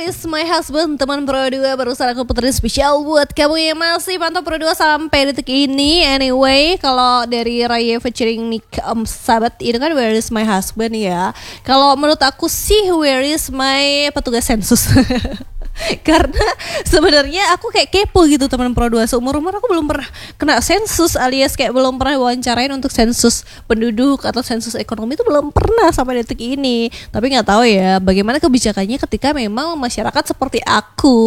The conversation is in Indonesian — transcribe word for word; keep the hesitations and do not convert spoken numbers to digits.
is my husband, teman Pro dua, barusan aku puterin spesial buat kamu yang masih pantau Pro dua sampai detik ini. Anyway, kalau dari Raya featuring Nick um, Sabat itu kan where is my husband ya. Kalau menurut aku sih where is my petugas sensus. Karena sebenarnya aku kayak kepo gitu teman Pro dua. Seumur-umur aku belum pernah kena sensus, alias kayak belum pernah wawancarain untuk sensus penduduk atau sensus ekonomi, itu belum pernah sampai detik ini. Tapi nggak tahu ya bagaimana kebijakannya ketika memang masyarakat seperti aku